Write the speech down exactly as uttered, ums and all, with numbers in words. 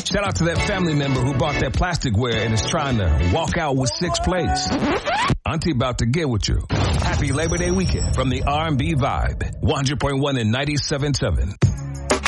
Shout out to that family member who bought that plasticware and is trying to walk out with six plates. Auntie about to get with you. Happy Labor Day weekend from the R and B Vibe. one hundred point one and ninety-seven point seven.